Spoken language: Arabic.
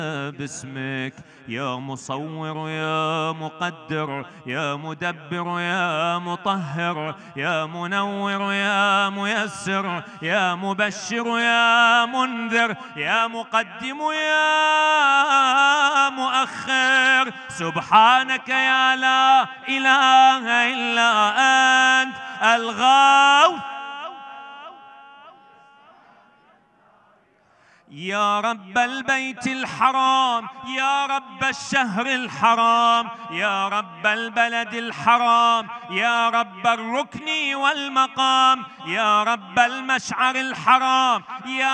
باسمك يا مصور يا مقدر يا مدبر يا مطهر يا منور يا ميسر يا مبشر يا منذر يا مقدم يا مؤخر. سبحانك يا لا إله إلا أنت الغوث. يا رب البيت الحرام، يا رب الشهر الحرام، يا رب البلد الحرام، يا رب الركن والمقام، يا رب المشعر الحرام، يا